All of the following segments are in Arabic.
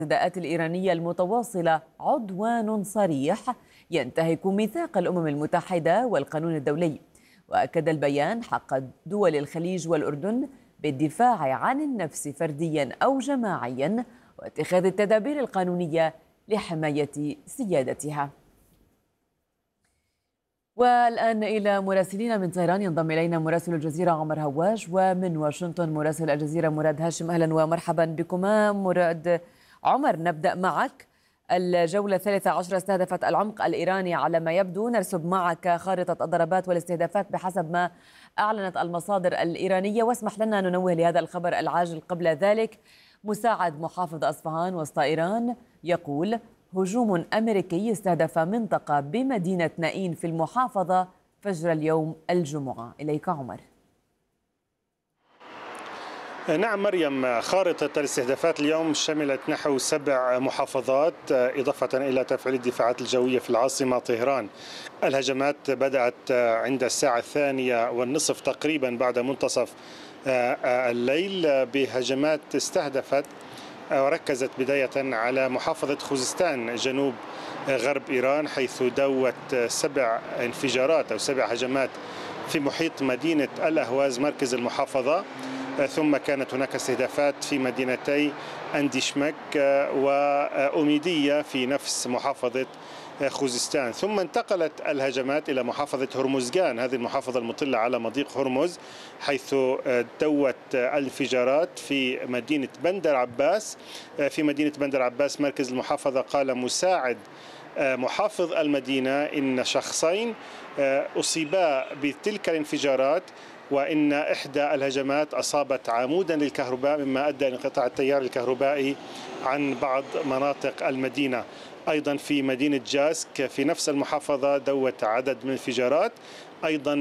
الاعتداءات الإيرانية المتواصلة عدوان صريح ينتهك ميثاق الأمم المتحدة والقانون الدولي. وأكد البيان حق دول الخليج والأردن بالدفاع عن النفس فرديا أو جماعيا واتخاذ التدابير القانونية لحماية سيادتها. والآن إلى مراسلين من طهران، ينضم إلينا مراسل الجزيرة عمر هواج، ومن واشنطن مراسل الجزيرة مراد هاشم. أهلا ومرحبا بكما. مراد، عمر، نبدأ معك. الجولة 13 استهدفت العمق الإيراني على ما يبدو. نرسب معك خارطة الضربات والاستهدافات بحسب ما أعلنت المصادر الإيرانية، واسمح لنا ننوه لهذا الخبر العاجل قبل ذلك. مساعد محافظ أصفهان وسط إيران يقول هجوم أمريكي استهدف منطقة بمدينة نائين في المحافظة فجر اليوم الجمعة. إليك عمر. نعم مريم، خارطة الاستهدافات اليوم شملت نحو 7 محافظات إضافة إلى تفعيل الدفاعات الجوية في العاصمة طهران. الهجمات بدأت عند الساعة 2:30 تقريبا بعد منتصف الليل بهجمات استهدفت وركزت بداية على محافظة خوزستان جنوب غرب إيران، حيث دوت 7 انفجارات أو 7 هجمات في محيط مدينة الأهواز مركز المحافظة. ثم كانت هناك استهدافات في مدينتي أنديشمك وأميدية في نفس محافظة خوزستان. ثم انتقلت الهجمات إلى محافظة هرمزغان، هذه المحافظة المطلة على مضيق هرمز، حيث دوت الانفجارات في مدينة بندر عباس. في مدينة بندر عباس مركز المحافظة قال مساعد محافظ المدينة إن شخصين أصيبا بتلك الانفجارات، وإن إحدى الهجمات أصابت عمودا للكهرباء مما أدى لانقطاع التيار الكهربائي عن بعض مناطق المدينة. أيضا في مدينة جاسك في نفس المحافظة دوت عدد من الانفجارات. أيضا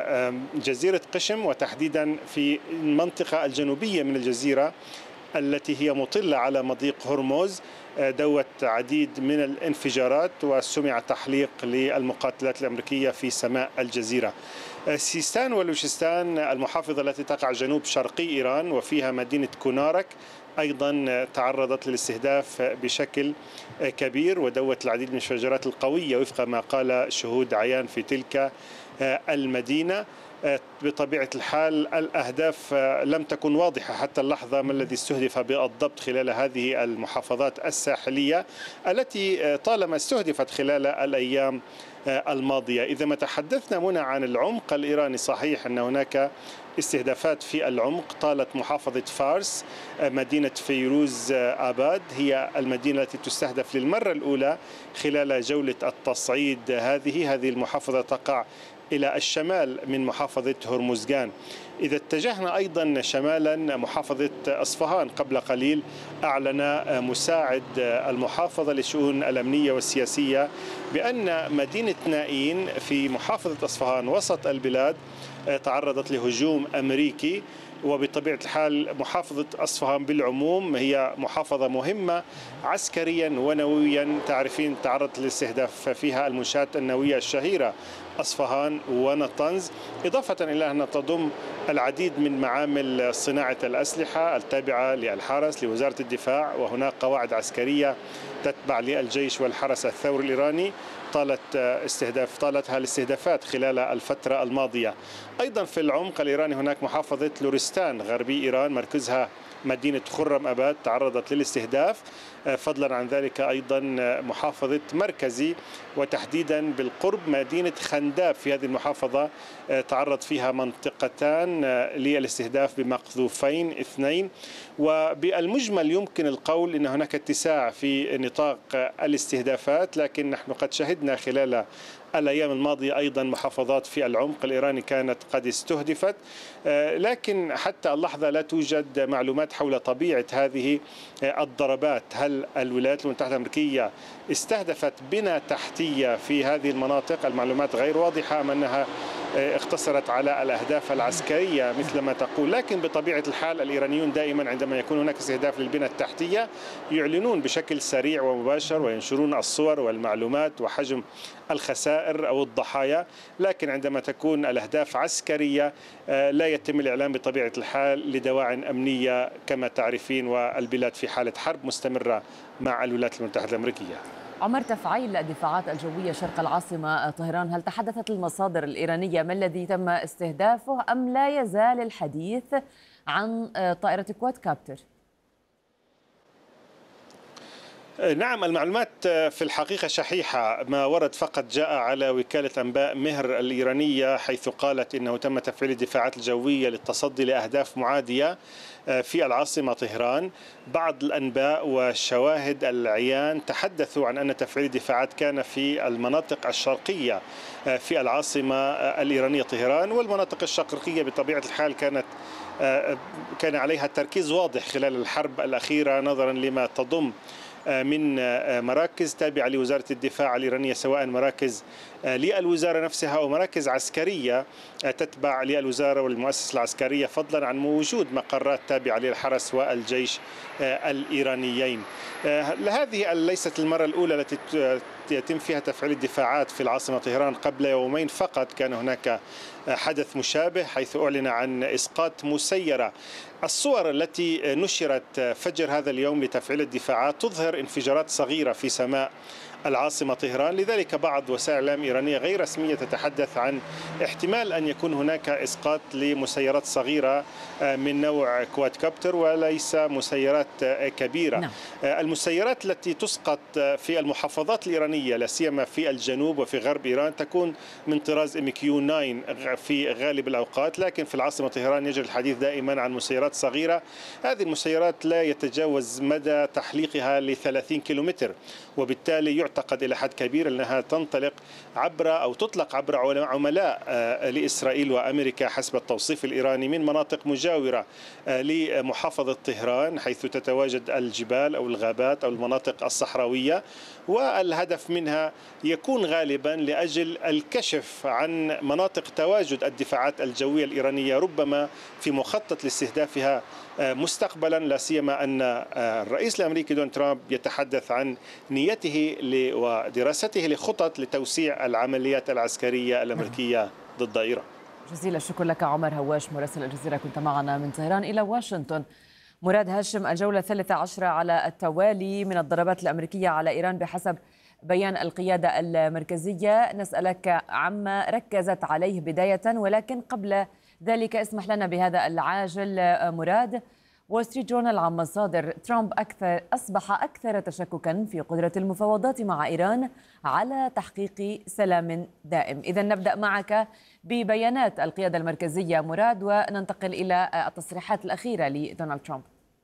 جزيرة قشم، وتحديدا في المنطقة الجنوبية من الجزيرة التي هي مطلة على مضيق هرمز، دوت عديد من الانفجارات وسمع تحليق للمقاتلات الأمريكية في سماء الجزيرة. سيستان ولوشستان المحافظة التي تقع جنوب شرقي إيران وفيها مدينة كونارك أيضا تعرضت للاستهداف بشكل كبير، ودوت العديد من الانفجارات القوية وفق ما قال شهود عيان في تلك المدينة. بطبيعة الحال الأهداف لم تكن واضحة حتى اللحظة ما الذي استهدف بالضبط خلال هذه المحافظات الساحلية التي طالما استهدفت خلال الأيام الماضية. إذا ما تحدثنا هنا عن العمق الإيراني، صحيح أن هناك استهدافات في العمق. طالت محافظة فارس مدينة فيروز آباد هي المدينة التي تستهدف للمرة الأولى خلال جولة التصعيد. هذه المحافظة تقع إلى الشمال من محافظة هرمزغان. إذا اتجهنا أيضا شمالا محافظة أصفهان، قبل قليل أعلن مساعد المحافظة للشؤون الأمنية والسياسية بأن مدينة نائين في محافظة أصفهان وسط البلاد تعرضت لهجوم أمريكي. وبطبيعة الحال محافظة أصفهان بالعموم هي محافظة مهمة عسكريا ونوويا، تعرفين تعرضت لاستهداف فيها المنشآت النووية الشهيرة أصفهان ونطنز، إضافة إلى أنها تضم العديد من معامل صناعة الأسلحة التابعة للحرس لوزارة الدفاع، وهناك قواعد عسكرية تتبع للجيش والحرس الثوري الإيراني طالتها الاستهدافات خلال الفترة الماضية. أيضا في العمق الإيراني هناك محافظة لورستان غربي إيران مركزها مدينة خرم أباد تعرضت للاستهداف. فضلا عن ذلك أيضا محافظة مركزي وتحديدا بالقرب مدينة خنداب في هذه المحافظة تعرض فيها منطقتان للاستهداف بمقذوفين 2. وبالمجمل يمكن القول أن هناك اتساع في نطاق الاستهدافات، لكن نحن قد شهدنا خلال الأيام الماضية أيضا محافظات في العمق الإيراني كانت قد استهدفت، لكن حتى اللحظة لا توجد معلومات حول طبيعة هذه الضربات. هل الولايات المتحدة الأمريكية استهدفت بنى تحتية في هذه المناطق؟ المعلومات غير واضحة أم أنها اقتصرت على الأهداف العسكرية مثل ما تقول، لكن بطبيعة الحال الإيرانيون دائما عندما يكون هناك استهداف للبنى التحتية يعلنون بشكل سريع ومباشر وينشرون الصور والمعلومات وحجم الخسائر أو الضحايا، لكن عندما تكون الأهداف عسكرية لا يتم الإعلام بطبيعة الحال لدواعٍ أمنية كما تعرفين، والبلاد في حالة حرب مستمرة مع الولايات المتحدة الأمريكية. عمر، تفعيل الدفاعات الجوية شرق العاصمة طهران، هل تحدثت المصادر الإيرانية ما الذي تم استهدافه أم لا يزال الحديث عن طائرة كواد كابتر؟ نعم، المعلومات في الحقيقة شحيحة. ما ورد فقط جاء على وكالة أنباء مهر الإيرانية، حيث قالت إنه تم تفعيل الدفاعات الجوية للتصدي لأهداف معادية في العاصمة طهران. بعض الأنباء والشواهد العيان تحدثوا عن أن تفعيل الدفاعات كان في المناطق الشرقية في العاصمة الإيرانية طهران، والمناطق الشرقية بطبيعة الحال كان عليها تركيز واضح خلال الحرب الأخيرة نظرا لما تضم من مراكز تابعة لوزارة الدفاع الإيرانية، سواء مراكز للوزارة نفسها أو مراكز عسكرية تتبع للوزارة والمؤسسة العسكرية، فضلا عن وجود مقرات تابعة للحرس والجيش الإيرانيين. هذه ليست المرة الأولى التي يتم فيها تفعيل الدفاعات في العاصمة طهران. قبل يومين فقط كان هناك حدث مشابه حيث أعلن عن إسقاط مسيرة. الصور التي نشرت فجر هذا اليوم لتفعيل الدفاعات تظهر انفجارات صغيرة في سماء العاصمة طهران، لذلك بعض وسائل الإعلام الإيرانية غير رسمية تتحدث عن احتمال أن يكون هناك إسقاط لمسيرات صغيرة من نوع كواد كابتر وليس مسيرات كبيرة. نعم. المسيرات التي تسقط في المحافظات الإيرانية لا سيما في الجنوب وفي غرب إيران تكون من طراز MQ-9 في غالب الأوقات، لكن في العاصمة طهران يجري الحديث دائما عن مسيرات صغيرة. هذه المسيرات لا يتجاوز مدى تحليقها ل30 كيلومتر، وبالتالي يعتقد إلى حد كبير أنها تنطلق عبر أو تطلق عبر عملاء لإسرائيل وأمريكا حسب التوصيف الإيراني من مناطق مجاورة لمحافظة طهران، حيث تتواجد الجبال أو الغابات أو المناطق الصحراوية، والهدف منها يكون غالبا لأجل الكشف عن مناطق تواجد الدفاعات الجوية الإيرانية ربما في مخطط لاستهدافها مستقبلا، لا سيما أن الرئيس الأمريكي دونالد ترامب يتحدث عن نيته ودراسته لخطط لتوسيع العمليات العسكرية الأمريكية ضد إيران. جزيل الشكر لك عمر هواش مراسل الجزيرة، كنت معنا من طهران إلى واشنطن. مراد هاشم، الجولة 13 على التوالي من الضربات الأمريكية على إيران بحسب بيان القيادة المركزية. نسألك عما ركزت عليه بداية، ولكن قبل ذلك اسمح لنا بهذا العاجل مراد. وول ستريت جورنال عن مصادر ترامب أصبح أكثر تشككا في قدرة المفاوضات مع إيران على تحقيق سلام دائم. إذا نبدأ معك ببيانات القيادة المركزية مراد، وننتقل إلى التصريحات الأخيرة لدونالد ترامب.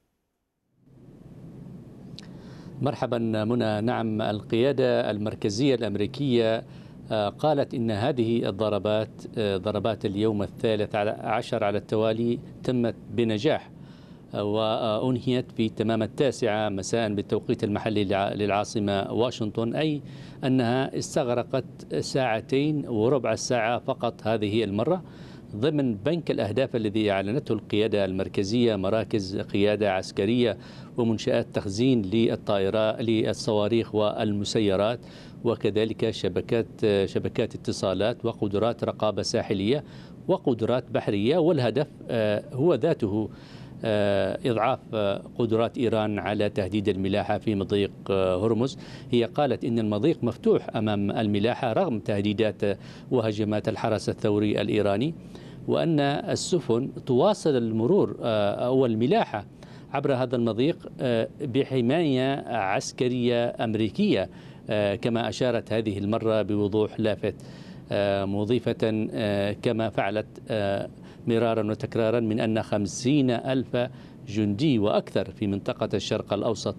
مرحبا منى. نعم، القيادة المركزية الأمريكية قالت إن هذه ضربات اليوم 13 على التوالي تمت بنجاح، وأنهيت في تمام 9 مساء بالتوقيت المحلي للعاصمة واشنطن، أي أنها استغرقت 2.25 ساعة فقط هذه المرة، ضمن بنك الأهداف الذي أعلنته القيادة المركزية: مراكز قيادة عسكرية ومنشآت تخزين للصواريخ والمسيرات، وكذلك شبكات اتصالات وقدرات رقابة ساحلية وقدرات بحرية. والهدف هو ذاته إضعاف قدرات إيران على تهديد الملاحة في مضيق هرمز. هي قالت إن المضيق مفتوح أمام الملاحة رغم تهديدات وهجمات الحرس الثوري الإيراني، وأن السفن تواصل المرور أو الملاحة عبر هذا المضيق بحماية عسكرية أمريكية، كما أشارت هذه المرة بوضوح لافت، مضيفة كما فعلت مرارا وتكرارا من أن 50,000 جندي وأكثر في منطقة الشرق الأوسط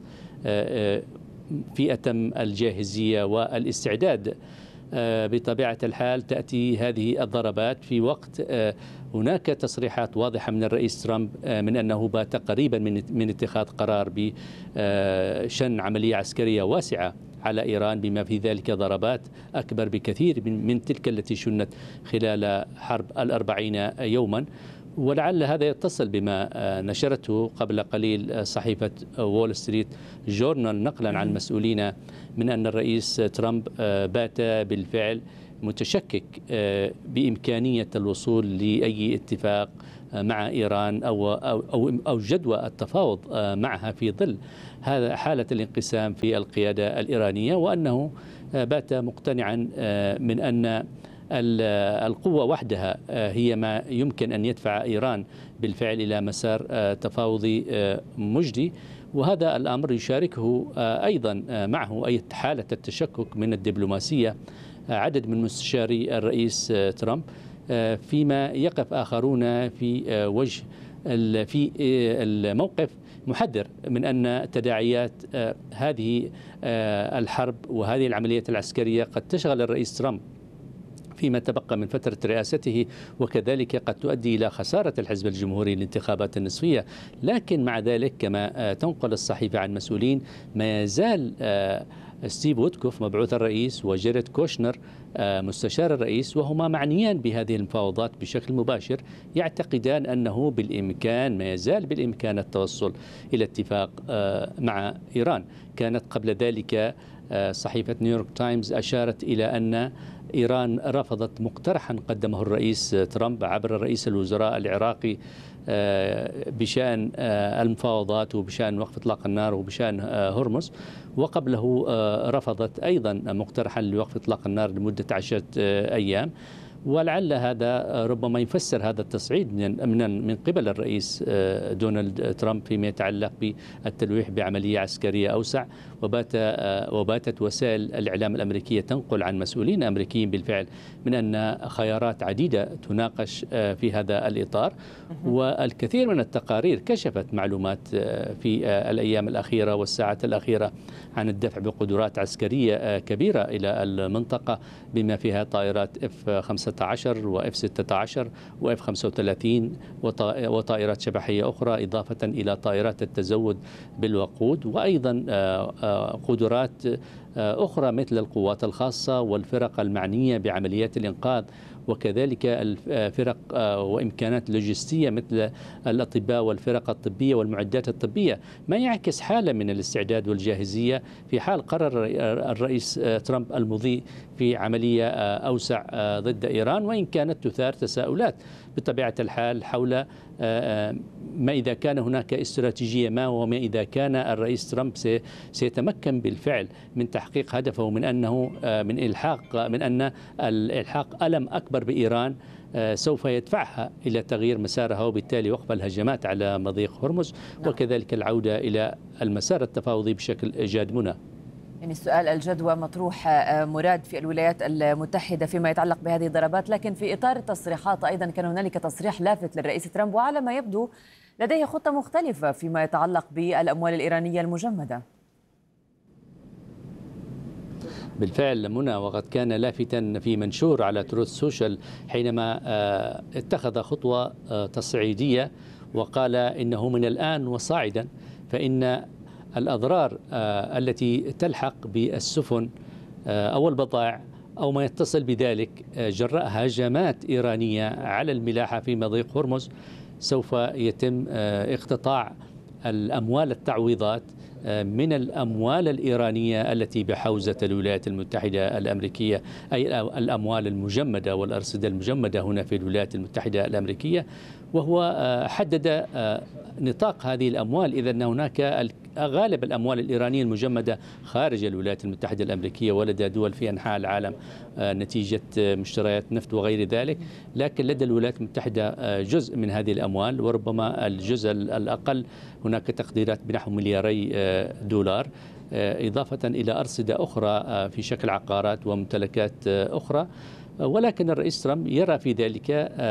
في أتم الجاهزية والاستعداد. بطبيعة الحال تأتي هذه الضربات في وقت هناك تصريحات واضحة من الرئيس ترامب من أنه بات قريبا من اتخاذ قرار بشن عملية عسكرية واسعة على إيران، بما في ذلك ضربات أكبر بكثير من تلك التي شنت خلال حرب 40 يوما. ولعل هذا يتصل بما نشرته قبل قليل صحيفة وول ستريت جورنال نقلا عن مسؤولين من أن الرئيس ترامب بات بالفعل متشكك بإمكانية الوصول لأي اتفاق مع إيران أو جدوى التفاوض معها في ظل هذا حالة الانقسام في القيادة الإيرانية، وأنه بات مقتنعا من أن القوة وحدها هي ما يمكن أن يدفع إيران بالفعل إلى مسار تفاوضي مجدي. وهذا الأمر يشاركه أيضا معه أي حالة التشكك من الدبلوماسية عدد من مستشاري الرئيس ترامب، فيما يقف آخرون في وجه في الموقف محذر من أن تداعيات هذه الحرب وهذه العملية العسكرية قد تشغل الرئيس ترامب فيما تبقى من فترة رئاسته، وكذلك قد تؤدي إلى خسارة الحزب الجمهوري الانتخابات النصفية. لكن مع ذلك كما تنقل الصحيفة عن مسؤولين، ما يزال ستيف وودكوف مبعوث الرئيس وجيريد كوشنر مستشار الرئيس، وهما معنيان بهذه المفاوضات بشكل مباشر، يعتقدان أنه بالإمكان ما يزال بالإمكان التوصل إلى اتفاق مع إيران. كانت قبل ذلك صحيفة نيويورك تايمز أشارت إلى أن إيران رفضت مقترحا قدمه الرئيس ترامب عبر رئيس الوزراء العراقي بشأن المفاوضات وبشأن وقف إطلاق النار وبشأن هرمز، وقبله رفضت أيضا مقترحا لوقف إطلاق النار لمدة 10 أيام. ولعل هذا ربما يفسر هذا التصعيد من قبل الرئيس دونالد ترامب فيما يتعلق بالتلويح بعملية عسكرية أوسع. وباتت وسائل الإعلام الأمريكية تنقل عن مسؤولين أمريكيين بالفعل من أن خيارات عديدة تناقش في هذا الإطار، والكثير من التقارير كشفت معلومات في الأيام الأخيرة والساعات الأخيرة عن الدفع بقدرات عسكرية كبيرة إلى المنطقة، بما فيها طائرات F-15 وF-16 وF-35 وطائرات شبحية أخرى، إضافة إلى طائرات التزود بالوقود، وأيضا قدرات أخرى مثل القوات الخاصة والفرق المعنية بعمليات الإنقاذ، وكذلك الفرق وإمكانات لوجستية مثل الأطباء والفرق الطبية والمعدات الطبية، ما يعكس حالة من الاستعداد والجاهزية في حال قرر الرئيس ترامب المضي في عملية أوسع ضد إيران، وإن كانت تثار تساؤلات بطبيعة الحال حول ما إذا كان هناك استراتيجية ما، وما إذا كان الرئيس ترامب سيتمكن بالفعل من تحقيق هدفه من أن الإلحاق ألم أكبر بإيران سوف يدفعها إلى تغيير مسارها، وبالتالي وقف الهجمات على مضيق هرمز، وكذلك العودة إلى المسار التفاوضي بشكل جاد. منى، يعني السؤال الجدوى مطروح مراد في الولايات المتحدة فيما يتعلق بهذه الضربات، لكن في إطار التصريحات أيضا كان هنالك تصريح لافت للرئيس ترامب، وعلى ما يبدو لديه خطة مختلفة فيما يتعلق بالأموال الإيرانية المجمدة. بالفعل منى، وقد كان لافتا في منشور على تروث سوشيال حينما اتخذ خطوة تصعيدية وقال إنه من الآن وصاعدا فإن الأضرار التي تلحق بالسفن أو البضائع أو ما يتصل بذلك جراء هجمات إيرانية على الملاحة في مضيق هرمز سوف يتم اقتطاع الأموال التعويضات من الأموال الإيرانية التي بحوزة الولايات المتحدة الأمريكية، أي الأموال المجمدة والأرصدة المجمدة هنا في الولايات المتحدة الأمريكية. وهو حدد نطاق هذه الأموال، إذا هناك غالب الأموال الإيرانية المجمدة خارج الولايات المتحدة الأمريكية ولدى دول في أنحاء العالم نتيجة مشتريات نفط وغير ذلك، لكن لدى الولايات المتحدة جزء من هذه الأموال، وربما الجزء الأقل هناك تقديرات بنحو $2 إضافة إلى أرصدة أخرى في شكل عقارات وممتلكات أخرى. ولكن الرئيس ترامب يرى في ذلك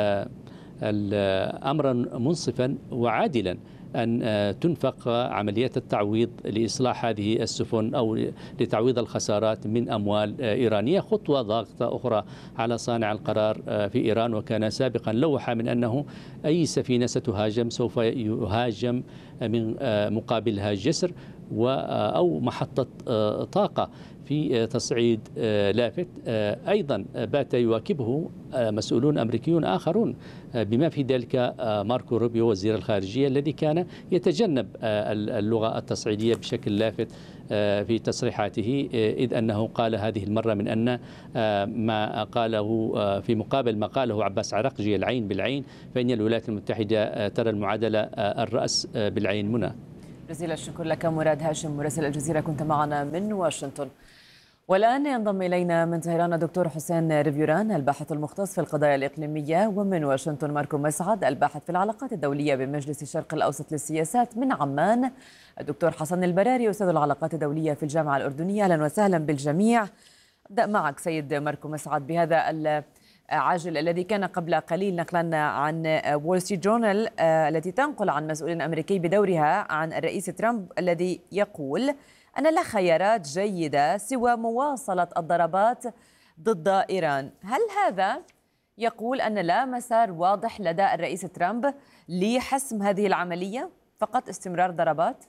أمرا منصفا وعادلا أن تنفق عمليات التعويض لإصلاح هذه السفن أو لتعويض الخسارات من أموال إيرانية، خطوة ضاغطة أخرى على صانع القرار في إيران. وكان سابقا لوح من أنه أي سفينة ستهاجم سوف يهاجم من مقابلها جسر، أو محطة طاقة في تصعيد لافت. أيضا بات يواكبه مسؤولون أمريكيون آخرون بما في ذلك ماركو روبيو وزير الخارجية الذي كان يتجنب اللغة التصعيدية بشكل لافت في تصريحاته، إذ أنه قال هذه المرة من أن ما قاله في مقابل ما قاله عباس عراقجي العين بالعين، فإن الولايات المتحدة ترى المعادلة الرأس بالعين. منى، جزيل الشكر لك مراد هاشم مراسل الجزيرة، كنت معنا من واشنطن. والآن ينضم إلينا من طهران الدكتور حسين ريفيوران الباحث المختص في القضايا الإقليمية، ومن واشنطن ماركو مسعد الباحث في العلاقات الدولية بمجلس الشرق الأوسط للسياسات. من عمان الدكتور حسن البراري أستاذ العلاقات الدولية في الجامعة الأردنية. أهلا وسهلا بالجميع. أبدأ معك سيد ماركو مسعد بهذا العاجل الذي كان قبل قليل نقلا عن وول ستريت جورنال التي تنقل عن مسؤول أمريكي بدورها عن الرئيس ترامب الذي يقول أن لا خيارات جيدة سوى مواصلة الضربات ضد إيران. هل هذا يقول أن لا مسار واضح لدى الرئيس ترامب لحسم هذه العملية، فقط استمرار ضربات؟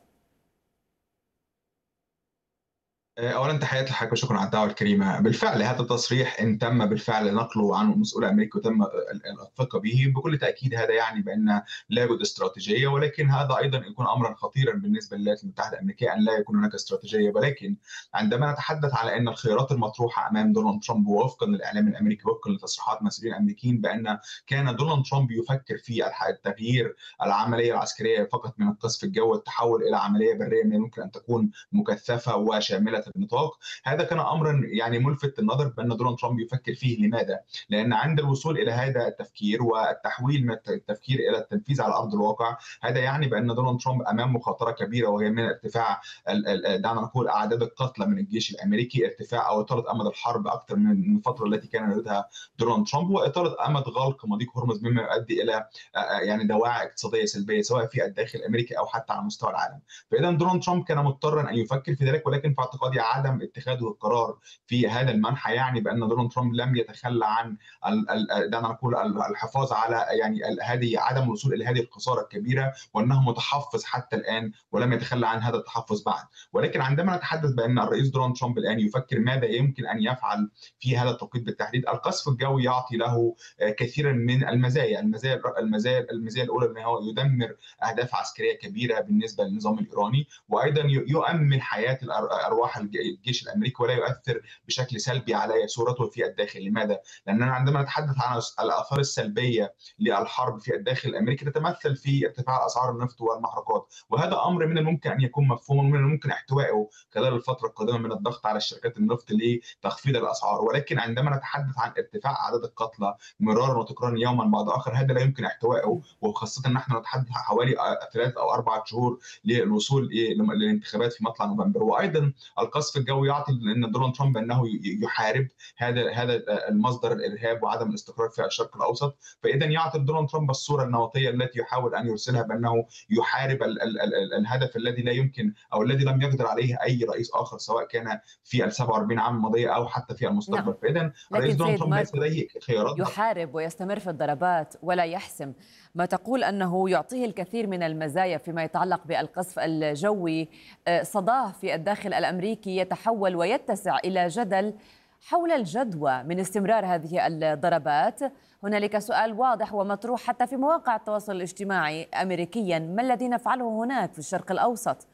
اولا تحياتي لحضرتك وشكرا على الدعوه الكريمه. بالفعل هذا التصريح ان تم بالفعل نقله عن مسؤول امريكي وتم الثقه به، بكل تاكيد هذا يعني بان لا يوجد استراتيجيه، ولكن هذا ايضا يكون امرا خطيرا بالنسبه للولايات المتحده الامريكيه ان لا يكون هناك استراتيجيه. ولكن عندما نتحدث على ان الخيارات المطروحه امام دونالد ترامب وفقا للاعلام الامريكي وفقا لتصريحات مسؤولين امريكيين بان كان دونالد ترامب يفكر في التغيير العمليه العسكريه فقط من القصف الجوي والتحول الى عمليه بريه من الممكن ان تكون مكثفه وشامله النطاق، هذا كان امرا يعني ملفت للنظر بان دونالد ترامب يفكر فيه. لماذا؟ لان عند الوصول الى هذا التفكير والتحويل من التفكير الى التنفيذ على ارض الواقع، هذا يعني بان دونالد ترامب امام مخاطره كبيره، وهي من ارتفاع دعنا نقول اعداد القتلى من الجيش الامريكي، ارتفاع او اطاله امد الحرب اكثر من الفتره التي كان يريدها دونالد ترامب، واطاله امد غلق مضيق هرمز مما يؤدي الى يعني دواعي اقتصاديه سلبيه سواء في الداخل الامريكي او حتى على مستوى العالم. فاذا دونالد ترامب كان مضطرا ان يفكر في ذلك، ولكن في اعتقادي عدم اتخاذه القرار في هذا المنحى يعني بان دونالد ترامب لم يتخلى عن دعنا نقول الحفاظ على يعني هذه عدم الوصول الى هذه الخساره الكبيره، وانه متحفظ حتى الان ولم يتخلى عن هذا التحفظ بعد. ولكن عندما نتحدث بان الرئيس دونالد ترامب الان يفكر ماذا يمكن ان يفعل في هذا التوقيت بالتحديد، القصف الجوي يعطي له كثيرا من المزايا. المزايا الاولى انه يدمر اهداف عسكريه كبيره بالنسبه للنظام الايراني، وايضا يؤمن حياه ارواح الجيش الامريكي ولا يؤثر بشكل سلبي على صورته في الداخل. لماذا؟ لاننا عندما نتحدث عن الاثار السلبيه للحرب في الداخل الامريكي تتمثل في ارتفاع اسعار النفط والمحروقات، وهذا امر من الممكن ان يكون مفهوم ومن الممكن احتوائه خلال الفتره القادمه من الضغط على شركات النفط لتخفيض الاسعار. ولكن عندما نتحدث عن ارتفاع اعداد القتلى مرارا وتكرارا يوما بعد اخر، هذا لا يمكن احتوائه، وخاصه ان نحن نتحدث حوالي 3 أو 4 شهور للوصول للانتخابات في مطلع نوفمبر. وايضا القصف الجوي يعطي ان دونالد ترامب انه يحارب هذا المصدر الارهاب وعدم الاستقرار في الشرق الاوسط، فاذا يعطي دونالد ترامب الصوره النمطيه التي يحاول ان يرسلها بانه يحارب الهدف الذي لا يمكن او الذي لم يقدر عليه اي رئيس اخر سواء كان في ال 47 عام الماضيه او حتى في المستقبل. نعم. فاذا الرئيس دونالد ترامب ليس لديه خيارات، يحارب ويستمر في الضربات ولا يحسم. ما تقول انه يعطيه الكثير من المزايا فيما يتعلق بالقصف الجوي، صداه في الداخل الامريكي يتحول ويتسع الى جدل حول الجدوى من استمرار هذه الضربات. هنالك سؤال واضح ومطروح حتى في مواقع التواصل الاجتماعي امريكيا: ما الذي نفعله هناك في الشرق الاوسط؟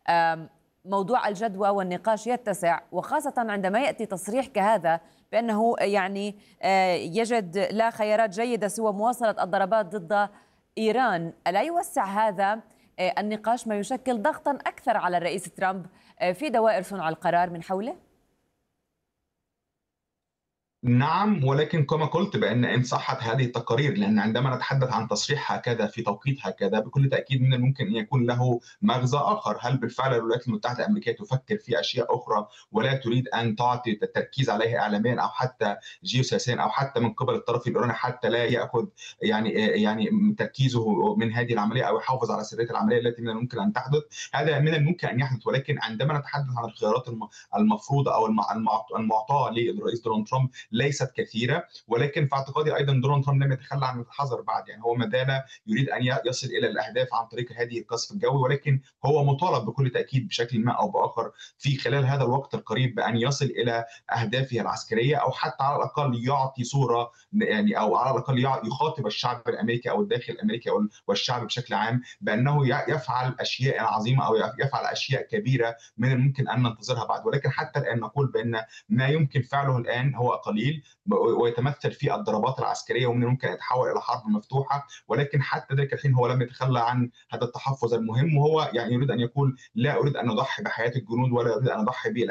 موضوع الجدوى والنقاش يتسع، وخاصة عندما يأتي تصريح كهذا بأنه يعني يجد لا خيارات جيدة سوى مواصلة الضربات ضد إيران. ألا يوسع هذا النقاش ما يشكل ضغطا أكثر على الرئيس ترامب في دوائر صنع القرار من حوله؟ نعم، ولكن كما قلت بأن إن صحت هذه التقارير، لأن عندما نتحدث عن تصريح هكذا في توقيت هكذا بكل تأكيد من الممكن أن يكون له مغزى آخر. هل بالفعل الولايات المتحدة الأمريكية تفكر في أشياء أخرى ولا تريد أن تعطي التركيز عليها إعلاميا أو حتى جيوسياسيا أو حتى من قبل الطرف الإيراني حتى لا يأخذ يعني تركيزه من هذه العملية أو يحافظ على سرية العملية التي من الممكن أن تحدث؟ هذا من الممكن أن يحدث. ولكن عندما نتحدث عن الخيارات المفروضة أو المعطاة للرئيس دونالد ترامب، ليست كثيره، ولكن في اعتقادي ايضا دونالد ترامب لم يتخلى عن الحذر بعد. يعني هو ما زال يريد ان يصل الى الاهداف عن طريق هذه القصف الجوي، ولكن هو مطالب بكل تاكيد بشكل ما او باخر في خلال هذا الوقت القريب بان يصل الى اهدافه العسكريه، او حتى على الاقل يعطي صوره، يعني او على الاقل يخاطب الشعب الامريكي او الداخل الامريكي والشعب بشكل عام بانه يفعل اشياء عظيمه او يفعل اشياء كبيره من الممكن ان ننتظرها بعد. ولكن حتى الان نقول بان ما يمكن فعله الان هو قليل ويتمثل في الضربات العسكريه، ومن الممكن ان يتحول الى حرب مفتوحه، ولكن حتى ذلك الحين هو لم يتخلى عن هذا التحفظ المهم، وهو يعني يريد ان يقول لا اريد ان اضحي بحياه الجنود ولا اريد ان اضحي